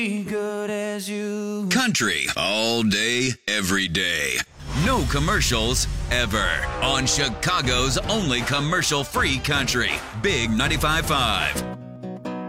good as you. Country all day, every day. No commercials ever. On Chicago's only commercial-free country. Big 95.5.